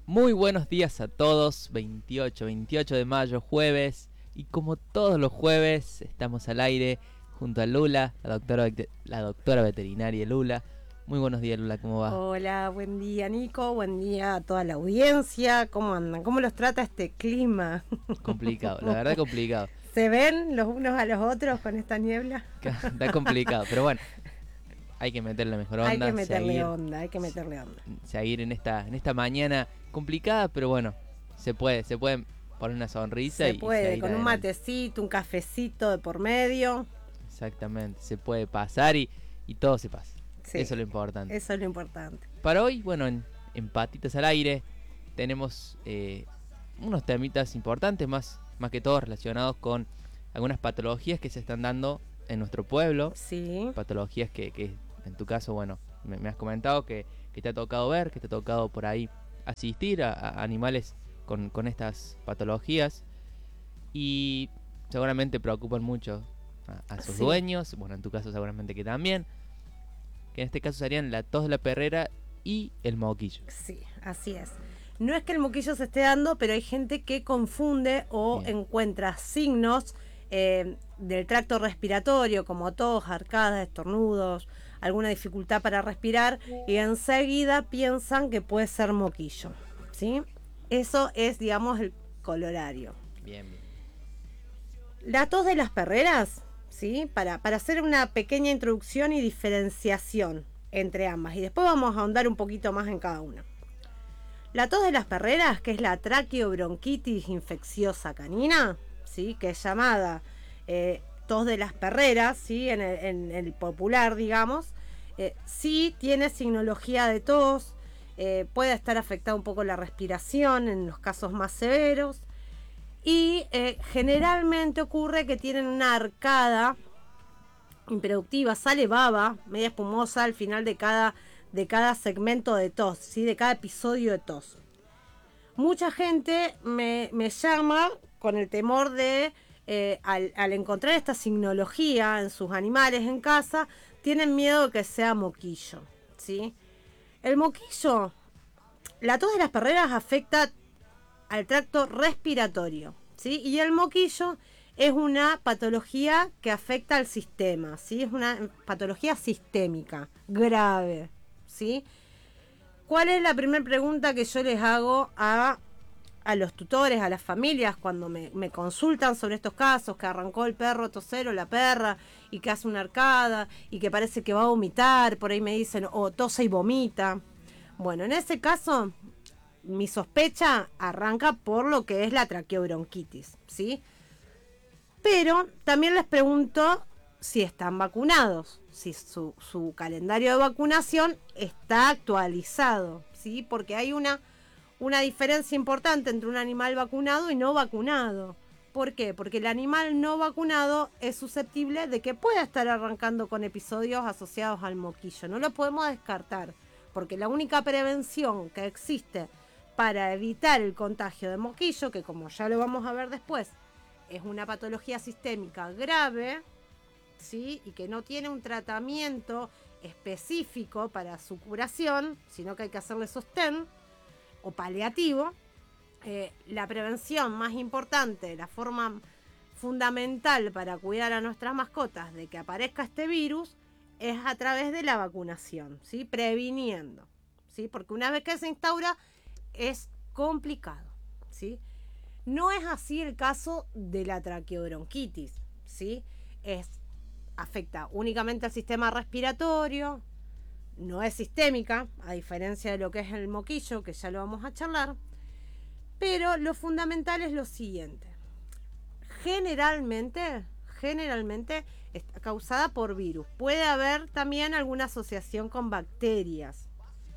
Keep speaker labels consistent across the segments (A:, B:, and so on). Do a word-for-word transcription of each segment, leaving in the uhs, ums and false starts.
A: Muy buenos días a todos, veintiocho, veintiocho de mayo, jueves, y como todos los jueves estamos al aire junto a Lula, la doctora, la doctora veterinaria Lula. Muy buenos días, Lula, ¿cómo va?
B: Hola, buen día, Nico, buen día a toda la audiencia. ¿Cómo andan? ¿Cómo los trata este clima?
A: Complicado, la verdad complicado.
B: ¿Se ven los unos a los otros con esta niebla?
A: Está complicado, pero bueno, hay que meterle mejor onda.
B: Hay que meterle
A: seguir,
B: onda, hay que meterle onda.
A: Seguir en esta, en esta mañana complicada, pero bueno, se puede, se puede poner una sonrisa.
B: Se
A: y
B: puede,
A: y
B: con
A: adelante.
B: un matecito, un cafecito de por medio.
A: Exactamente, se puede pasar y, y todo se pasa.
B: Sí,
A: eso es lo importante.
B: Eso es lo importante.
A: Para hoy, bueno, en, en Patitas al Aire tenemos eh, unos temitas importantes, más, más que todo relacionados con algunas patologías que se están dando en nuestro pueblo.
B: Sí.
A: Patologías que, que en tu caso, bueno, me, me has comentado que, que te ha tocado ver, que te ha tocado por ahí asistir a, a animales con, con estas patologías. Y seguramente preocupan mucho a, a sus
B: Sí.
A: dueños, bueno, en tu caso seguramente que también. Que en este caso serían la tos de la perrera y el moquillo.
B: Sí, así es. No es que el moquillo se esté dando, pero hay gente que confunde o
A: Bien.
B: encuentra signos eh, del tracto respiratorio, como tos, arcadas, estornudos, alguna dificultad para respirar, y enseguida piensan que puede ser moquillo, ¿sí? Eso es, digamos, el colorario.
A: Bien, bien.
B: La tos de las perreras, ¿sí? Para, para hacer una pequeña introducción y diferenciación entre ambas. Y después vamos a ahondar un poquito más en cada una. La tos de las perreras, que es la traqueobronquitis infecciosa canina, ¿sí? Que es llamada eh, tos de las perreras, ¿sí? En el, en el popular, digamos, eh, sí tiene signología de tos, eh, puede estar afectada un poco la respiración en los casos más severos. Y eh, generalmente ocurre que tienen una arcada improductiva, sale baba, media espumosa al final de cada, de cada segmento de tos, ¿sí? De cada episodio de tos. Mucha gente me, me llama con el temor de, eh, al, al encontrar esta signología en sus animales en casa, tienen miedo de que sea moquillo, ¿sí? El moquillo, la tos de las perreras afecta al tracto respiratorio, ¿sí? Y el moquillo es una patología que afecta al sistema, ¿sí? Es una patología sistémica, grave, ¿sí? ¿Cuál es la primera pregunta que yo les hago a, a los tutores, a las familias, cuando me, me consultan sobre estos casos, que arrancó el perro tosero, la perra, y que hace una arcada, y que parece que va a vomitar, por ahí me dicen, o tose y vomita? Bueno, en ese caso, mi sospecha arranca por lo que es la traqueobronquitis, ¿sí? Pero también les pregunto si están vacunados, si su, su calendario de vacunación está actualizado, ¿sí? Porque hay una, una diferencia importante entre un animal vacunado y no vacunado. ¿Por qué? Porque el animal no vacunado es susceptible de que pueda estar arrancando con episodios asociados al moquillo. No lo podemos descartar, porque la única prevención que existe para evitar el contagio de moquillo, que como ya lo vamos a ver después, es una patología sistémica grave, ¿sí? Y que no tiene un tratamiento específico para su curación, sino que hay que hacerle sostén o paliativo. Eh, la prevención más importante, la forma fundamental para cuidar a nuestras mascotas de que aparezca este virus, es a través de la vacunación, ¿sí? Previniendo, ¿sí? Porque una vez que se instaura, es complicado, ¿sí? No es así el caso de la traqueobronquitis, ¿sí? Es, afecta únicamente al sistema respiratorio, no es sistémica, a diferencia de lo que es el moquillo, que ya lo vamos a charlar. Pero lo fundamental es lo siguiente. Generalmente, generalmente está causada por virus. Puede haber también alguna asociación con bacterias.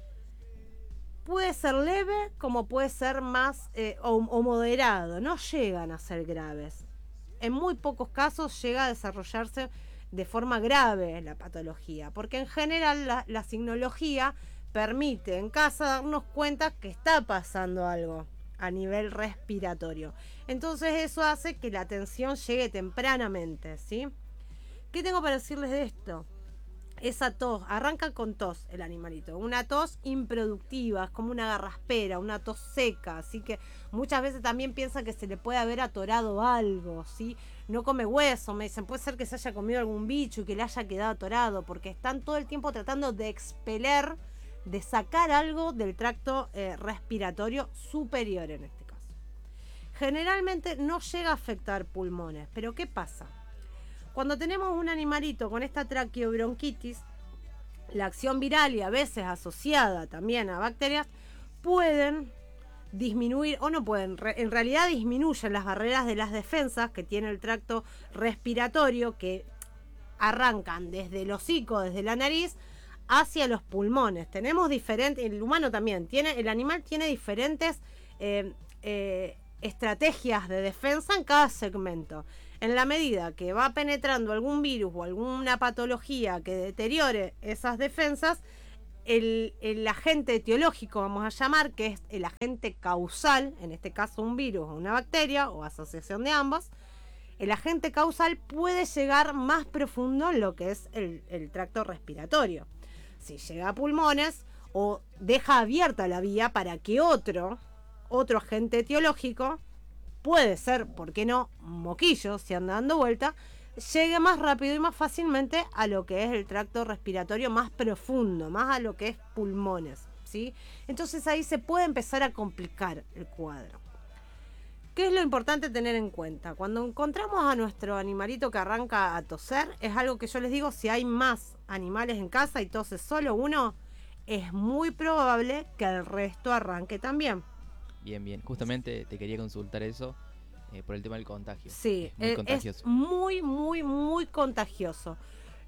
B: Puede ser leve como puede ser más eh, o, o moderado, no llegan a ser graves. En muy pocos casos llega a desarrollarse de forma grave la patología, porque en general la, la signología permite en casa darnos cuenta que está pasando algo a nivel respiratorio. Entonces eso hace que la atención llegue tempranamente, ¿sí? ¿Qué tengo para decirles de esto? esa tos, arranca con tos el animalito, una tos improductiva, es como una garraspera, una tos seca, así que muchas veces también piensan que se le puede haber atorado algo, ¿sí? No come hueso, me dicen, puede ser que se haya comido algún bicho y que le haya quedado atorado, porque están todo el tiempo tratando de expeler, de sacar algo del tracto eh, respiratorio superior en este caso. Generalmente no llega a afectar pulmones, pero ¿qué pasa? Cuando tenemos un animalito con esta traqueobronquitis, la acción viral y a veces asociada también a bacterias pueden disminuir o no pueden, en realidad disminuyen las barreras de las defensas que tiene el tracto respiratorio, que arrancan desde el hocico, desde la nariz, hacia los pulmones. Tenemos diferentes, el humano también, tiene, el animal tiene diferentes eh, eh, estrategias de defensa en cada segmento. En la medida que va penetrando algún virus o alguna patología que deteriore esas defensas, el, el agente etiológico, vamos a llamar, que es el agente causal, en este caso un virus o una bacteria o asociación de ambos, el agente causal puede llegar más profundo en lo que es el, el tracto respiratorio. Si llega a pulmones o deja abierta la vía para que otro, otro agente etiológico, puede ser, ¿por qué no?, moquillos, si anda dando vuelta, llegue más rápido y más fácilmente a lo que es el tracto respiratorio más profundo, más a lo que es pulmones, ¿sí? Entonces ahí se puede empezar a complicar el cuadro. ¿Qué es lo importante tener en cuenta? Cuando encontramos a nuestro animalito que arranca a toser, es algo que yo les digo, si hay más animales en casa y tose solo uno, es muy probable que el resto arranque también.
A: Bien, bien. Justamente te quería consultar eso eh, por el tema del contagio.
B: Sí,
A: es muy
B: es,
A: contagioso.
B: Es muy, muy, muy contagioso.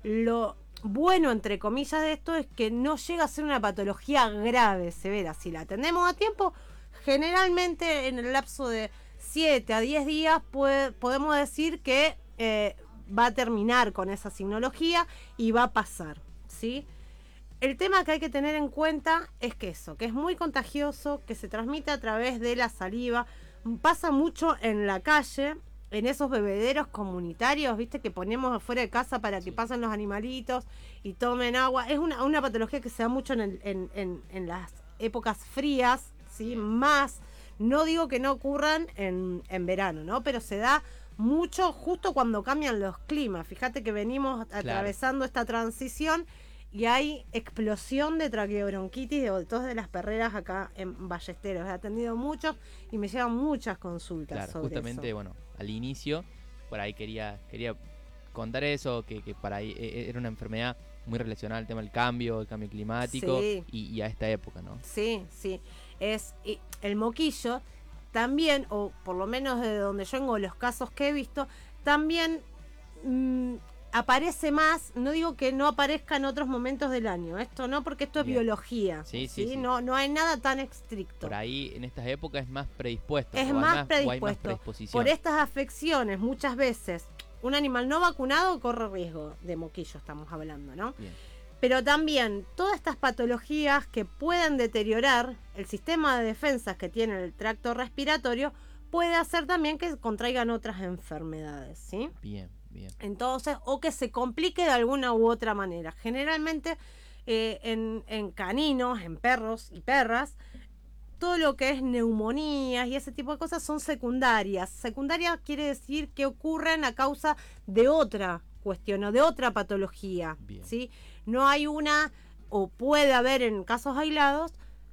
B: Lo bueno, entre comillas, de esto es que no llega a ser una patología grave, severa. Si la atendemos a tiempo, generalmente en el lapso de siete a diez días puede, podemos decir que eh, va a terminar con esa signología y va a pasar, ¿sí? El tema que hay que tener en cuenta es que eso, que es muy contagioso, que se transmite a través de la saliva, pasa mucho en la calle, en esos bebederos comunitarios, viste, que ponemos afuera de casa para que sí. pasen los animalitos y tomen agua. Es una, una patología que se da mucho en, el, en, en, en las épocas frías, ¿sí? Más, no digo que no ocurran en, en verano, ¿no? Pero se da mucho justo cuando cambian los climas. Fíjate que venimos claro. atravesando esta transición y hay explosión de traqueobronquitis de tos de las perreras acá en Ballesteros. He atendido muchos y me llegan muchas consultas
A: claro,
B: sobre
A: justamente,
B: eso.
A: Bueno, al inicio, por ahí quería, quería contar eso, que, que para ahí era una enfermedad muy relacionada al tema del cambio, el cambio climático
B: sí.
A: y, y a esta época, ¿no?
B: Sí, sí. Es y el moquillo también, o por lo menos de donde yo vengo, los casos que he visto, también mmm, aparece más, no digo que no aparezca en otros momentos del año, esto no, porque esto es Bien. biología,
A: sí,
B: ¿sí?
A: Sí, sí.
B: No, no hay nada tan estricto.
A: Por ahí en estas épocas es más predispuesto.
B: Es
A: más,
B: más predispuesto.
A: O hay más predisposición.
B: Por estas afecciones, muchas veces, un animal no vacunado corre riesgo de moquillo, estamos hablando, ¿no?
A: Bien.
B: Pero también todas estas patologías que pueden deteriorar el sistema de defensas que tiene el tracto respiratorio, puede hacer también que contraigan otras enfermedades, ¿sí?
A: Bien. Bien.
B: Entonces, o que se complique de alguna u otra manera. Generalmente eh, en, en caninos, en perros y perras, todo lo que es neumonías y ese tipo de cosas son secundarias. Secundarias quiere decir que ocurren a causa de otra cuestión o de otra patología. ¿Sí? No hay una, o puede haber en casos aislados,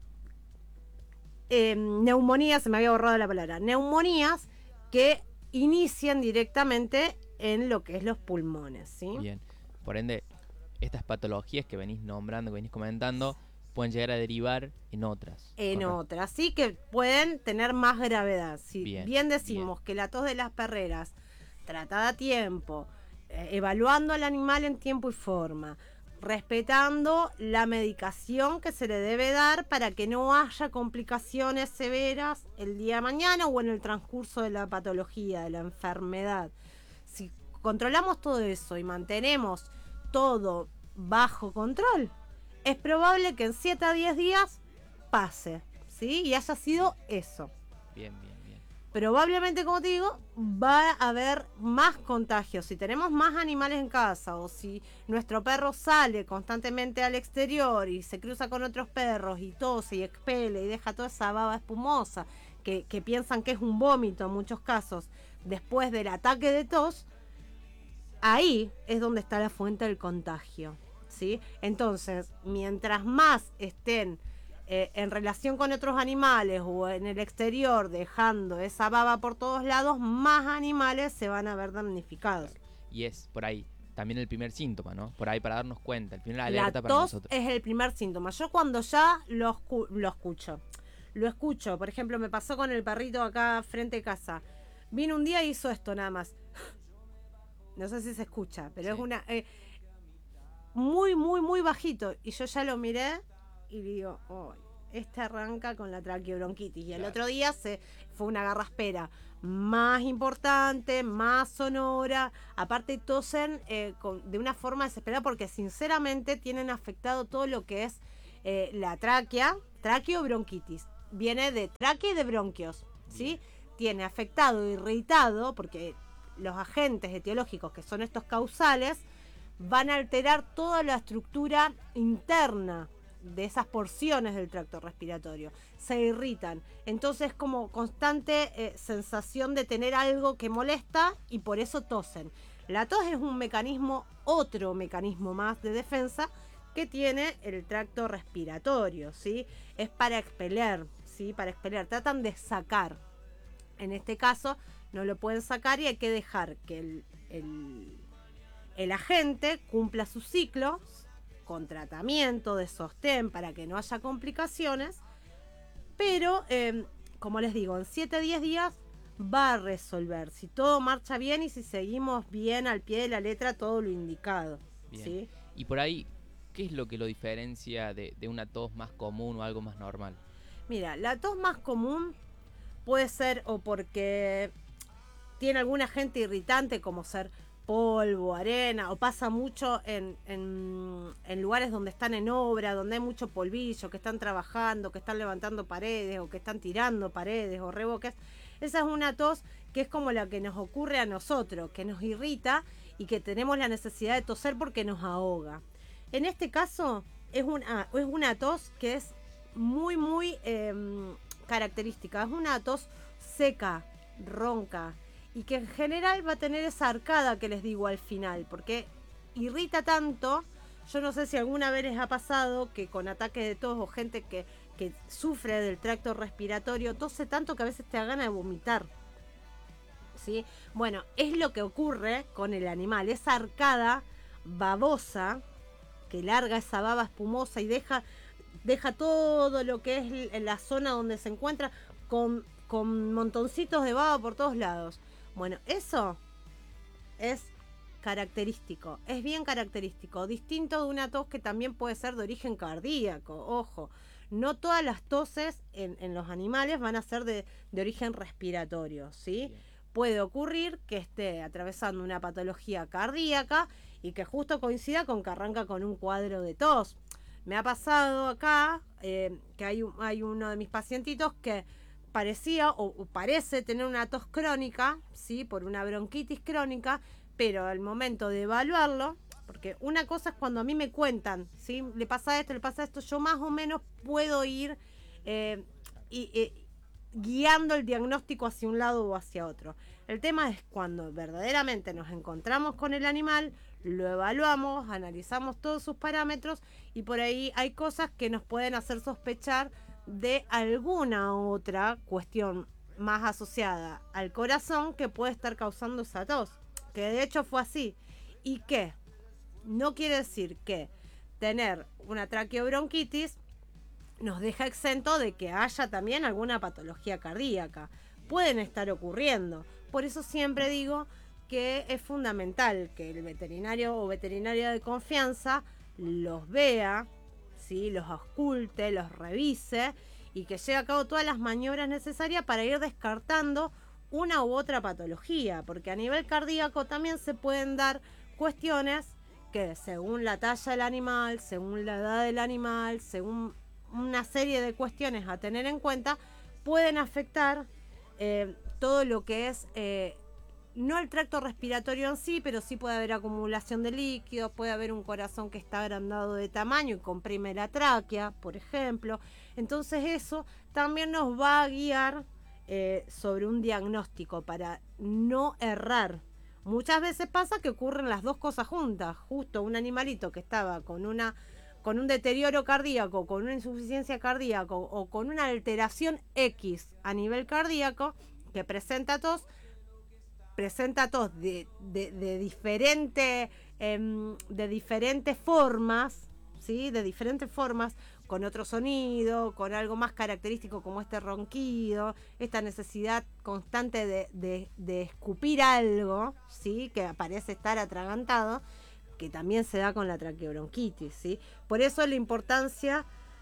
B: eh, neumonías, se me había borrado la palabra, neumonías que inician directamente en lo que es los pulmones, ¿sí?
A: Bien, por ende, estas patologías que venís nombrando, que venís comentando, pueden llegar a derivar en otras.
B: En
A: ¿correcto?
B: otras, sí, que pueden tener más gravedad. Si bien, bien decimos
A: bien.
B: que la tos de las perreras, tratada a tiempo, eh, evaluando al animal en tiempo y forma, respetando la medicación que se le debe dar para que no haya complicaciones severas el día de mañana o en el transcurso de la patología, de la enfermedad. Si controlamos todo eso y mantenemos todo bajo control, es probable que en siete a diez días pase, ¿sí? Y haya sido eso.
A: Bien, bien, bien.
B: probablemente, como te digo, va a haber más contagios. Si tenemos más animales en casa o si nuestro perro sale constantemente al exterior y se cruza con otros perros y tose y expele y deja toda esa baba espumosa que, que piensan que es un vómito en muchos casos después del ataque de tos, ahí es donde está la fuente del contagio, ¿sí? Entonces, mientras más estén Eh, en relación con otros animales o en el exterior dejando esa baba por todos lados, más animales se van a ver damnificados.
A: Y es por ahí también el primer síntoma, ¿no? Por ahí para darnos cuenta, el primer
B: La
A: alerta para
B: tos
A: nosotros.
B: es el primer síntoma. Yo cuando ya lo, escu- lo escucho, lo escucho, por ejemplo, me pasó con el perrito acá frente a casa. Vino un día y hizo esto nada más. No sé si se escucha, pero sí. Es una... Eh, muy, muy, muy bajito. Y yo ya lo miré y digo, oh, este arranca con la traqueobronquitis. Y el claro. otro día se fue una garraspera más importante, más sonora. Aparte tosen eh, con, de una forma desesperada porque sinceramente tienen afectado todo lo que es eh, la tráquea, traqueobronquitis. Viene de tráquea y de bronquios, ¿sí? Bien. Tiene afectado, irritado, porque los agentes etiológicos que son estos causales van a alterar toda la estructura interna de esas porciones del tracto respiratorio. Se irritan. Entonces como constante eh, sensación de tener algo que molesta y por eso tosen. La tos es un mecanismo, otro mecanismo más de defensa que tiene el tracto respiratorio, ¿sí? Es para expeler, ¿sí? Para expeler. Tratan de sacar. En este caso no lo pueden sacar y hay que dejar que el, el, el agente cumpla su ciclo con tratamiento de sostén para que no haya complicaciones, pero eh, como les digo, en siete a diez días va a resolver, si todo marcha bien y si seguimos bien al pie de la letra todo lo indicado. Bien. ¿Sí?
A: Y por ahí, ¿qué es lo que lo diferencia de, de una tos más común o algo más normal?
B: Mira, la tos más común puede ser o porque tiene algún agente irritante como ser polvo, arena, o pasa mucho en, en, en lugares donde están en obra, donde hay mucho polvillo, que están trabajando, que están levantando paredes o que están tirando paredes o revoques. Esa es una tos que es como la que nos ocurre a nosotros, que nos irrita y que tenemos la necesidad de toser porque nos ahoga. En este caso es una, es una tos que es muy, muy eh, característica. Es una tos seca, ronca, y que en general va a tener esa arcada que les digo al final, porque irrita tanto. Yo no sé si alguna vez les ha pasado que con ataques de tos o gente que, que sufre del tracto respiratorio tose tanto que a veces te da ganas de vomitar, ¿sí? Bueno, es lo que ocurre con el animal, esa arcada babosa que larga esa baba espumosa y deja, deja todo lo que es en la zona donde se encuentra con, con montoncitos de baba por todos lados. Bueno, eso es característico, es bien característico, distinto de una tos que también puede ser de origen cardíaco. Ojo, no todas las toses en, en los animales van a ser de, de origen respiratorio, ¿sí? Bien. Puede ocurrir que esté atravesando una patología cardíaca y que justo coincida con que arranca con un cuadro de tos. Me ha pasado acá eh, que hay, hay uno de mis pacientitos que parecía o, o parece tener una tos crónica, ¿sí? Por una bronquitis crónica, pero al momento de evaluarlo, porque una cosa es cuando a mí me cuentan, ¿sí? Le pasa esto, le pasa esto, yo más o menos puedo ir eh, y, eh, guiando el diagnóstico hacia un lado o hacia otro. El tema es cuando verdaderamente nos encontramos con el animal, lo evaluamos, analizamos todos sus parámetros y por ahí hay cosas que nos pueden hacer sospechar de alguna otra cuestión más asociada al corazón que puede estar causando esa tos, que de hecho fue así. ¿Y qué? No quiere decir que tener una traqueobronquitis nos deja exento de que haya también alguna patología cardíaca. Pueden estar ocurriendo. Por eso siempre digo que es fundamental que el veterinario o veterinaria de confianza los vea, ¿sí? Los ausculte, los revise y que lleve a cabo todas las maniobras necesarias para ir descartando una u otra patología, porque a nivel cardíaco también se pueden dar cuestiones que según la talla del animal, según la edad del animal, según una serie de cuestiones a tener en cuenta, pueden afectar eh, todo lo que es, eh, no el tracto respiratorio en sí, pero sí puede haber acumulación de líquidos, puede haber un corazón que está agrandado de tamaño y comprime la tráquea, por ejemplo. Entonces eso también nos va a guiar eh, sobre un diagnóstico para no errar. Muchas veces pasa que ocurren las dos cosas juntas. Justo un animalito que estaba con una con un deterioro cardíaco, con una insuficiencia cardíaca o con una alteración X a nivel cardíaco que presenta tos, presenta tos de, de, de, diferente, eh, de diferentes formas, ¿sí? De diferentes formas, con otro sonido, con algo más característico como este ronquido, esta necesidad constante de, de, de escupir algo, ¿sí? Que parece estar atragantado, que también se da con la traqueobronquitis, ¿sí? Por eso la importancia,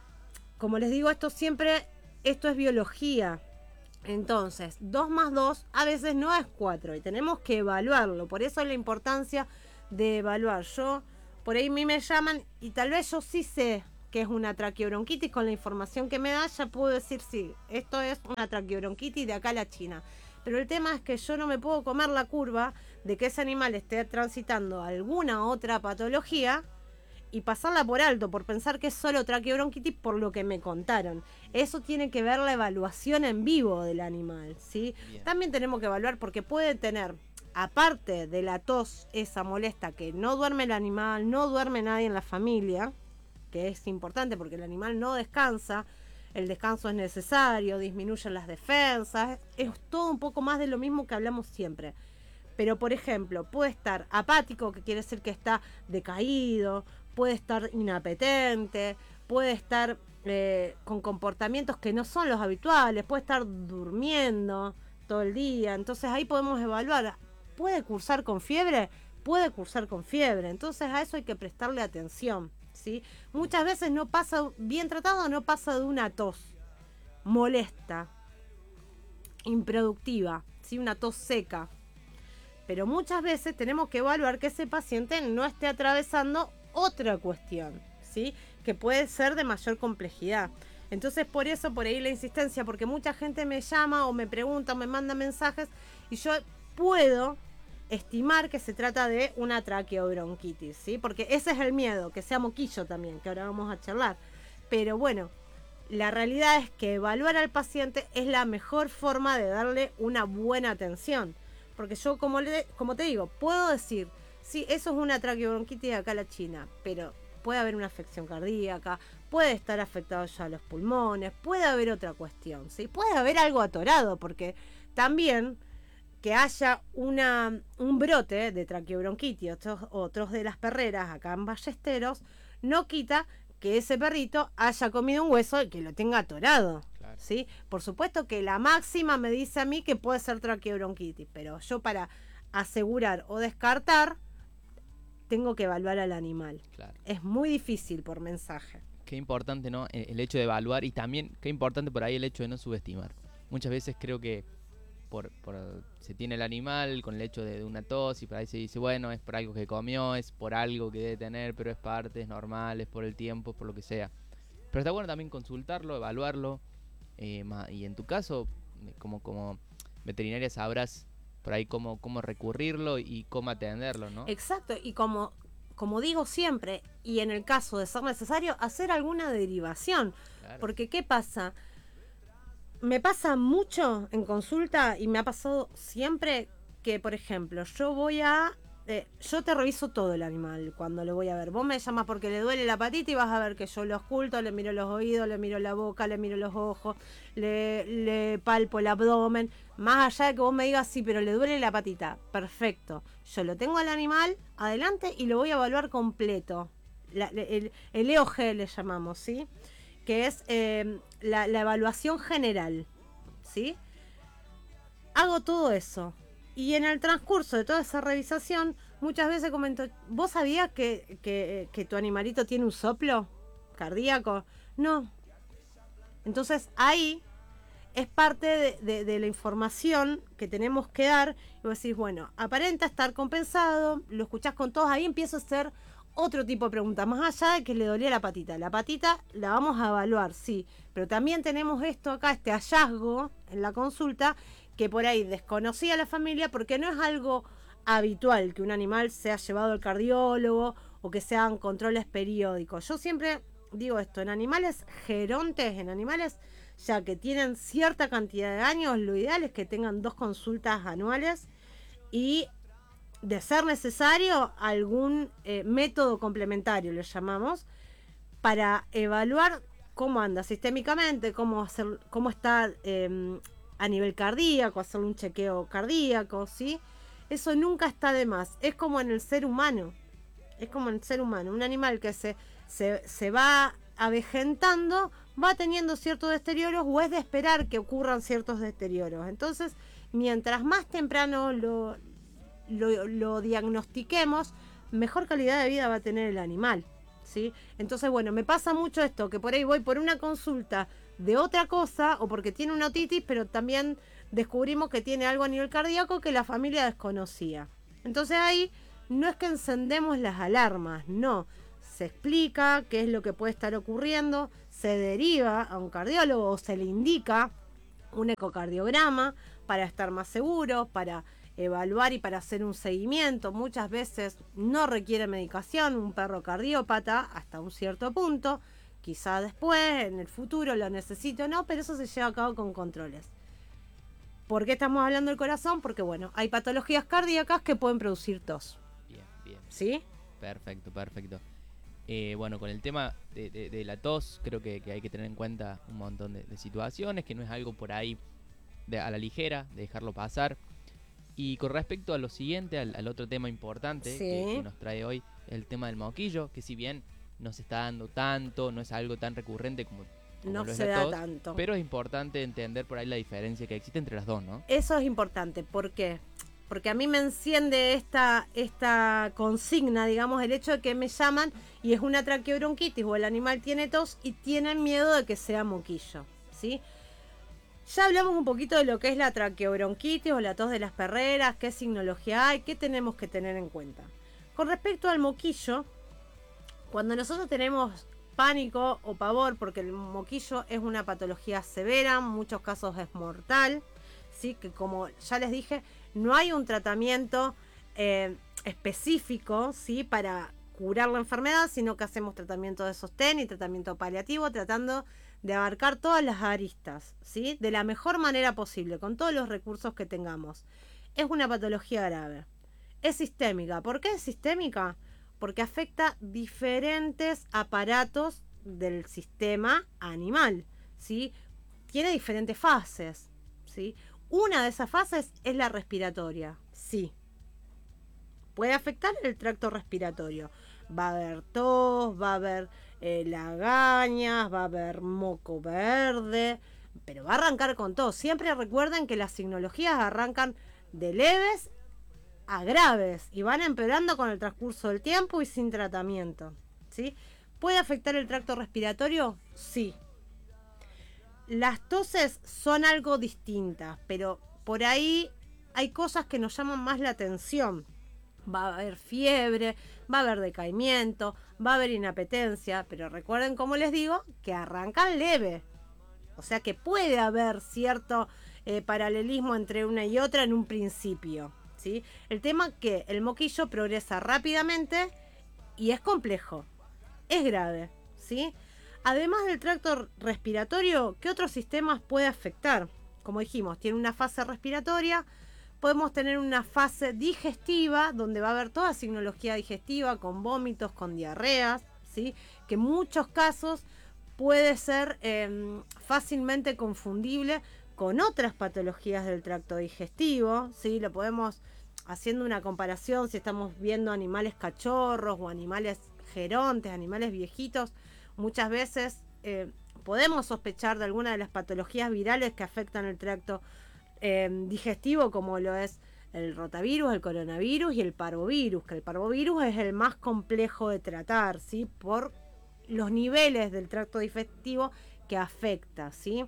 B: como les digo, esto siempre, esto es biología. Entonces, dos más dos a veces no es cuatro y tenemos que evaluarlo. Por eso la importancia de evaluar. Yo, por ahí a mí me llaman y tal vez yo sí sé que es una traqueobronquitis, con la información que me da ya puedo decir sí, esto es una traqueobronquitis de acá a la China. Pero el tema es que yo no me puedo comer la curva de que ese animal esté transitando alguna otra patología y pasarla por alto, por pensar que es solo traqueobronquitis por lo que me contaron. Eso tiene que ver la evaluación en vivo del animal, ¿sí? Bien. También tenemos que evaluar porque puede tener, aparte de la tos esa molesta, que no duerme el animal, no duerme nadie en la familia, que es importante porque el animal no descansa, el descanso es necesario, disminuyen las defensas, es todo un poco más de lo mismo que hablamos siempre. Pero, por ejemplo, puede estar apático, que quiere decir que está decaído, puede estar inapetente, puede estar eh, con comportamientos que no son los habituales, puede estar durmiendo todo el día. Entonces ahí podemos evaluar, ¿puede cursar con fiebre? Puede cursar con fiebre. Entonces a eso hay que prestarle atención, ¿sí? Muchas veces no pasa, bien tratado, no pasa de una tos molesta, improductiva, ¿sí? Una tos seca. Pero muchas veces tenemos que evaluar que ese paciente no esté atravesando otra cuestión, ¿sí? Que puede ser de mayor complejidad. Entonces, por eso, por ahí la insistencia, porque mucha gente me llama o me pregunta o me manda mensajes y yo puedo estimar que se trata de una traqueobronquitis, ¿sí? Porque ese es el miedo, que sea moquillo también, que ahora vamos a charlar. Pero bueno, la realidad es que evaluar al paciente es la mejor forma de darle una buena atención. Porque yo, como, le, como te digo, puedo decir, sí, eso es una traqueobronquitis de acá a la China, pero puede haber una afección cardíaca, puede estar afectado ya los pulmones, puede haber otra cuestión, ¿sí? Puede haber algo atorado, porque también que haya una, un brote de traqueobronquitis, otros, otros de las perreras acá en Ballesteros, no quita que ese perrito haya comido un hueso y que lo tenga atorado. Claro. ¿Sí? Por supuesto que la máxima me dice a mí que puede ser traqueobronquitis, pero yo para asegurar o descartar tengo que evaluar al animal. Claro. Es muy difícil por mensaje.
A: Qué importante, ¿no? El hecho de evaluar y también qué importante por ahí el hecho de no subestimar. Muchas veces creo que por, por se tiene el animal con el hecho de, de una tos y por ahí se dice, bueno, es por algo que comió, es por algo que debe tener, pero es parte, es normal, es por el tiempo, es por lo que sea. Pero está bueno también consultarlo, evaluarlo. Eh, y en tu caso, como, como veterinaria sabrás por ahí cómo, cómo recurrirlo y cómo atenderlo, ¿no?
B: Exacto, y como, como digo siempre, y en el caso de ser necesario, hacer alguna derivación. Claro. Porque ¿qué pasa? Me pasa mucho en consulta y me ha pasado siempre que, por ejemplo, yo voy a... Eh, yo te reviso todo el animal cuando lo voy a ver. Vos me llamas porque le duele la patita y vas a ver que yo lo oculto, le miro los oídos, le miro la boca, le miro los ojos, le, le palpo el abdomen. Más allá de que vos me digas, sí, pero le duele la patita. Perfecto. Yo lo tengo al animal adelante y lo voy a evaluar completo. La, el, el E O G le llamamos, ¿sí? Que es eh, la, la evaluación general, ¿sí? Hago todo eso. Y en el transcurso de toda esa revisación, muchas veces comento, ¿vos sabías que, que, que tu animalito tiene un soplo cardíaco? No. Entonces ahí es parte de, de, de la información que tenemos que dar. Y vos decís, bueno, aparenta estar compensado, lo escuchás con todos, ahí empiezo a hacer otro tipo de preguntas, más allá de que le dolía la patita. La patita la vamos a evaluar, sí, pero también tenemos esto acá, este hallazgo en la consulta, que por ahí desconocía la familia porque no es algo habitual que un animal sea llevado al cardiólogo o que sean controles periódicos. Yo siempre digo esto, en animales gerontes, en animales ya que tienen cierta cantidad de años, lo ideal es que tengan dos consultas anuales y, de ser necesario, algún eh, método complementario, le llamamos, para evaluar cómo anda sistémicamente, cómo, hacer, cómo está eh, a nivel cardíaco, hacerle un chequeo cardíaco, ¿sí? Eso nunca está de más. Es como en el ser humano. Es como en el ser humano. Un animal que se, se, se va avejentando, va teniendo ciertos deterioros o es de esperar que ocurran ciertos deterioros. Entonces, mientras más temprano lo, lo, lo diagnostiquemos, mejor calidad de vida va a tener el animal, ¿sí? Entonces, bueno, me pasa mucho esto, que por ahí voy por una consulta de otra cosa o porque tiene una otitis, pero también descubrimos que tiene algo a nivel cardíaco que la familia desconocía. Entonces ahí no es que encendemos las alarmas, no. Se explica qué es lo que puede estar ocurriendo, se deriva a un cardiólogo o se le indica un ecocardiograma para estar más seguro, para evaluar y para hacer un seguimiento. Muchas veces no requiere medicación, un perro cardiópata hasta un cierto punto. Quizá después, en el futuro, lo necesito o no, pero eso se lleva a cabo con controles. ¿Por qué estamos hablando del corazón? Porque, bueno, hay patologías cardíacas que pueden producir tos.
A: Bien, bien.
B: ¿Sí?
A: Perfecto, perfecto. Eh, bueno, con el tema de, de, de la tos, creo que, que hay que tener en cuenta un montón de, de situaciones, que no es algo por ahí de, a la ligera, de dejarlo pasar. Y con respecto a lo siguiente, al, al otro tema importante
B: sí.
A: que, que nos trae hoy, el tema del moquillo, que si bien no se está dando tanto, no es algo tan recurrente como, como
B: no
A: lo es
B: se
A: la
B: da
A: tos,
B: tanto.
A: pero es importante entender por ahí la diferencia que existe entre las dos, ¿no?
B: Eso es importante. ¿Por qué? Porque a mí me enciende esta, esta consigna, digamos, el hecho de que me llaman y es una traqueobronquitis o el animal tiene tos y tienen miedo de que sea moquillo, ¿sí? Ya hablamos un poquito de lo que es la traqueobronquitis o la tos de las perreras, qué signología hay, qué tenemos que tener en cuenta. Con respecto al moquillo, cuando nosotros tenemos pánico o pavor, porque el moquillo es una patología severa, en muchos casos es mortal, ¿sí? Que como ya les dije, no hay un tratamiento eh, específico, ¿sí? Para curar la enfermedad, sino que hacemos tratamiento de sostén y tratamiento paliativo, tratando de abarcar todas las aristas, ¿sí? De la mejor manera posible, con todos los recursos que tengamos. Es una patología grave. Es sistémica. ¿Por qué es sistémica? Porque afecta diferentes aparatos del sistema animal, ¿sí? Tiene diferentes fases, ¿sí? Una de esas fases es la respiratoria, sí. Puede afectar el tracto respiratorio. Va a haber tos, va a haber eh, lagañas, va a haber moco verde, pero va a arrancar con tos. Siempre recuerden que las signologías arrancan de leves a graves y van empeorando con el transcurso del tiempo y sin tratamiento, ¿sí? ¿Puede afectar el tracto respiratorio? Sí. Las toses son algo distintas, pero por ahí hay cosas que nos llaman más la atención. Va a haber fiebre, va a haber decaimiento, va a haber inapetencia, pero recuerden, como les digo, que arrancan leve. O sea que puede haber cierto eh, paralelismo entre una y otra en un principio, ¿sí? El tema es que el moquillo progresa rápidamente y es complejo, es grave, ¿sí? Además del tracto respiratorio, ¿qué otros sistemas puede afectar? Como dijimos, tiene una fase respiratoria. Podemos tener una fase digestiva, donde va a haber toda signología digestiva, con vómitos, con diarreas, ¿sí? Que en muchos casos puede ser eh, fácilmente confundible con otras patologías del tracto digestivo, ¿sí? Lo podemos, haciendo una comparación, si estamos viendo animales cachorros o animales gerontes, animales viejitos, muchas veces eh, podemos sospechar de alguna de las patologías virales que afectan el tracto Eh, digestivo, como lo es el rotavirus, el coronavirus y el parvovirus, que el parvovirus es el más complejo de tratar, ¿sí? Por los niveles del tracto digestivo que afecta, ¿sí?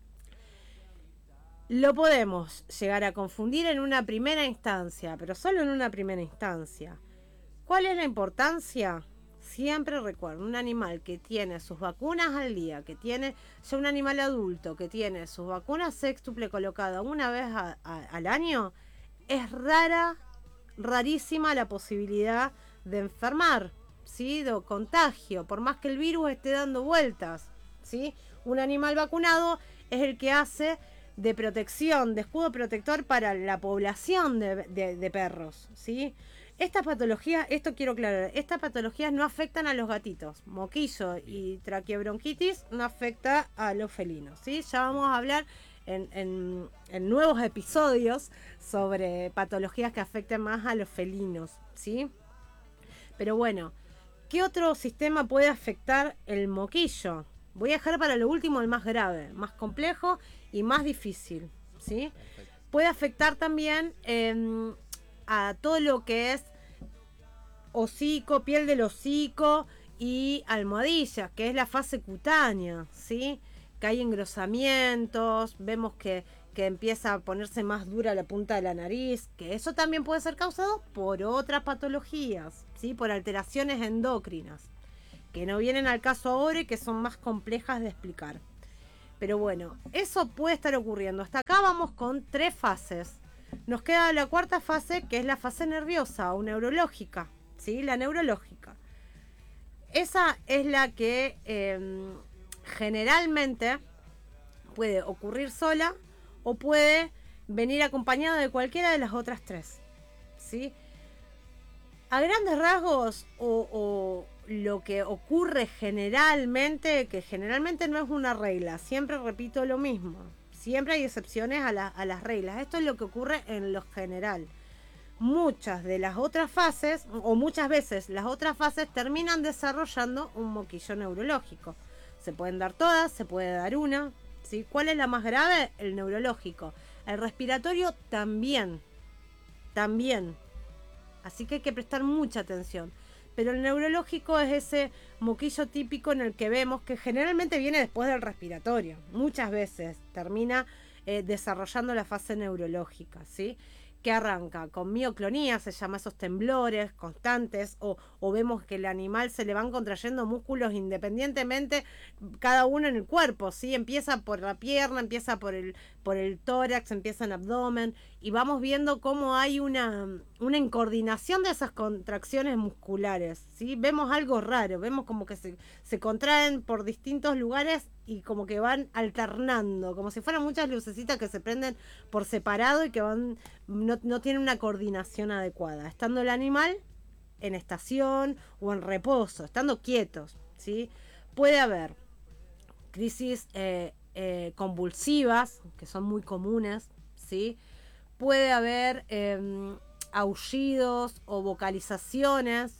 B: Lo podemos llegar a confundir en una primera instancia, pero solo en una primera instancia. ¿Cuál es la importancia? siempre recuerden, un animal que tiene sus vacunas al día, que tiene ya un animal adulto, que tiene sus vacunas sextuple colocadas una vez a, a, al año, es rara, rarísima la posibilidad de enfermar, ¿sí? De contagio, por más que el virus esté dando vueltas, ¿sí? Un animal vacunado es el que hace de protección, de escudo protector para la población de, de, de perros, ¿sí? Estas patologías, esto quiero aclarar, estas patologías no afectan a los gatitos. Moquillo y traqueobronquitis no afecta a los felinos, ¿sí? Ya vamos a hablar en, en, en nuevos episodios sobre patologías que afecten más a los felinos, ¿sí? Pero bueno, ¿qué otro sistema puede afectar el moquillo? Voy a dejar para lo último el más grave, más complejo y más difícil, ¿sí? Puede afectar también eh, a todo lo que es hocico, piel del hocico y almohadilla, que es la fase cutánea, ¿sí? Que hay engrosamientos, vemos que, que empieza a ponerse más dura la punta de la nariz, que eso también puede ser causado por otras patologías, ¿sí? Por alteraciones endocrinas, que no vienen al caso ahora y que son más complejas de explicar. Pero bueno, eso puede estar ocurriendo. Hasta acá vamos con tres fases. Nos queda la cuarta fase, que es la fase nerviosa o neurológica, ¿sí? La neurológica. Esa es la que eh, generalmente puede ocurrir sola o puede venir acompañada de cualquiera de las otras tres, ¿sí? A grandes rasgos, o, o lo que ocurre generalmente, que generalmente no es una regla, siempre repito lo mismo, siempre hay excepciones a, la, a las reglas, esto es lo que ocurre en lo general. Muchas de las otras fases, o muchas veces las otras fases, terminan desarrollando un moquillo neurológico. Se pueden dar todas, se puede dar una, ¿sí? ¿Cuál es la más grave? El neurológico. El respiratorio también, también. Así que hay que prestar mucha atención. Pero el neurológico es ese moquillo típico en el que vemos que generalmente viene después del respiratorio. Muchas veces termina eh, desarrollando la fase neurológica, ¿sí? Que arranca con mioclonía, se llama esos temblores constantes, o, o vemos que el animal se le van contrayendo músculos independientemente, cada uno en el cuerpo, ¿sí? Empieza por la pierna, empieza por el, por el tórax, empieza en abdomen, y vamos viendo cómo hay una, una incoordinación de esas contracciones musculares, ¿sí? Vemos algo raro, vemos como que se, se contraen por distintos lugares y como que van alternando, como si fueran muchas lucecitas que se prenden por separado y que van no, no tienen una coordinación adecuada, estando el animal en estación o en reposo, estando quietos, ¿sí? Puede haber crisis eh, eh, convulsivas, que son muy comunes, ¿sí? Puede haber eh, aullidos o vocalizaciones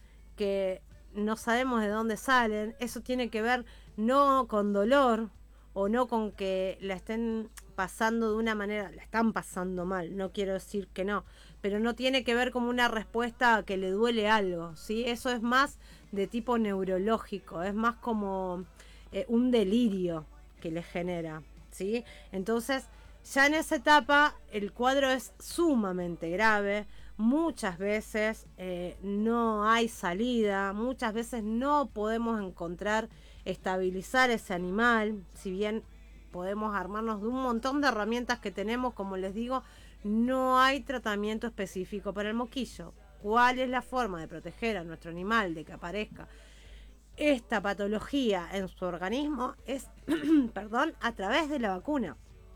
B: que no sabemos de dónde salen. Eso tiene que ver no con dolor o no con que la estén pasando de una manera, la están pasando mal, no quiero decir que no, pero no tiene que ver como una respuesta a que le duele algo, ¿sí? Eso es más de tipo neurológico, es más como eh, un delirio que le genera, ¿sí? Entonces, ya en esa etapa el cuadro es sumamente grave. Muchas veces eh, no hay salida, muchas veces no podemos encontrar estabilizar ese animal, si bien podemos armarnos de un montón de herramientas que tenemos, como les digo, no hay tratamiento específico para el moquillo. ¿Cuál es la forma de proteger a nuestro animal de que aparezca esta patología en su organismo? Es, perdón, a través de la vacuna.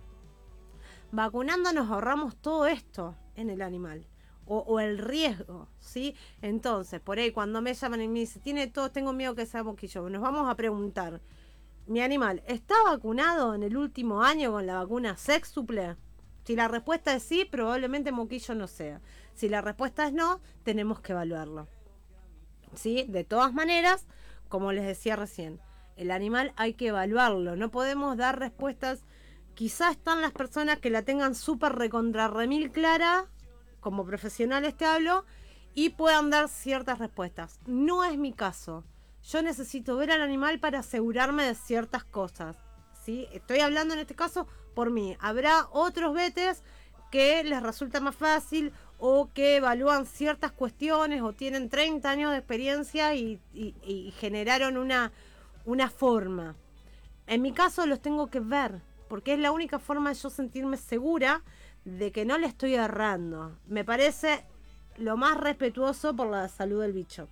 B: Vacunando nos ahorramos todo esto en el animal. O, o el riesgo, ¿sí? Entonces, por ahí cuando me llaman y me dicen, tiene todo, tengo miedo que sea moquillo, nos vamos a preguntar, ¿mi animal está vacunado en el último año con la vacuna sextuple? Si la respuesta es sí, probablemente moquillo no sea. Si la respuesta es no, tenemos que evaluarlo, ¿sí? De todas maneras, como les decía recién, el animal hay que evaluarlo, no podemos dar respuestas. Quizás están las personas que la tengan súper recontra remil clara, como profesionales te hablo, y puedan dar ciertas respuestas. No es mi caso. Yo necesito ver al animal para asegurarme de ciertas cosas, ¿sí? Estoy hablando en este caso por mí. Habrá otros vetes que les resulta más fácil o que evalúan ciertas cuestiones o tienen treinta años de experiencia y, y, y generaron una, una forma. En mi caso los tengo que ver, porque es la única forma de yo sentirme segura de que no le estoy errando. Me parece lo más respetuoso por la salud del bicho.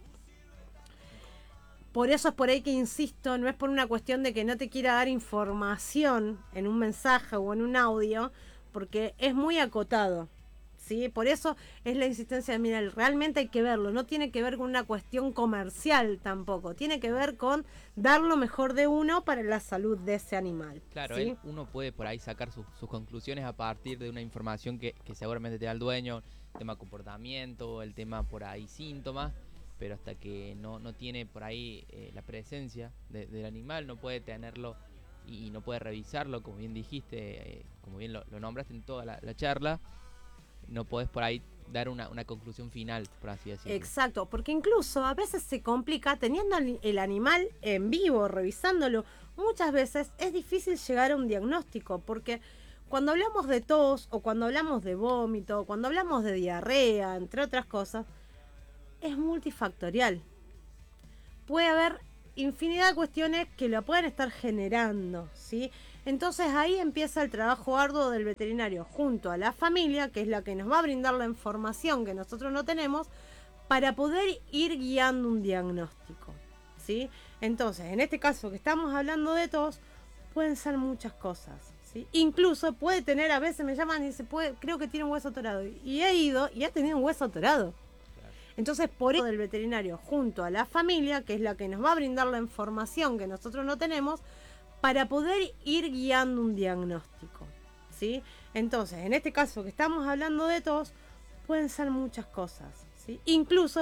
B: Por eso es por ahí que insisto, no es por una cuestión de que no te quiera dar información en un mensaje o en un audio, porque es muy acotado, ¿sí? Por eso es la insistencia de, mira, realmente hay que verlo, no tiene que ver con una cuestión comercial tampoco, tiene que ver con dar lo mejor de uno para la salud de ese animal.
A: Claro,
B: ¿sí?
A: él, uno puede por ahí sacar sus, sus conclusiones a partir de una información que, que seguramente te da el dueño, el tema comportamiento, el tema por ahí síntomas, pero hasta que no, no tiene por ahí eh, la presencia de, del animal, no puede tenerlo y, y no puede revisarlo, como bien dijiste, eh, como bien lo, lo nombraste en toda la, la charla, no podés por ahí dar una, una conclusión final, por así decirlo.
B: Exacto, porque incluso a veces se complica teniendo el animal en vivo, revisándolo. Muchas veces es difícil llegar a un diagnóstico, porque cuando hablamos de tos o cuando hablamos de vómito, cuando hablamos de diarrea, entre otras cosas, es multifactorial. Puede haber infinidad de cuestiones que lo pueden estar generando, ¿sí? Entonces ahí empieza el trabajo arduo del veterinario junto a la familia, que es la que nos va a brindar la información que nosotros no tenemos, para poder ir guiando un diagnóstico, ¿sí? Entonces, en este caso que estamos hablando de tos, pueden ser muchas cosas, ¿sí? Incluso puede tener, a veces me llaman y dicen, puede, creo que tiene un hueso atorado. Y he ido y ha tenido un hueso atorado. Entonces, por eso del veterinario junto a la familia, que es la que nos va a brindar la información que nosotros no tenemos, para poder ir guiando un diagnóstico, ¿sí? Entonces, en este caso que estamos hablando de tos, pueden ser muchas cosas, ¿sí? Incluso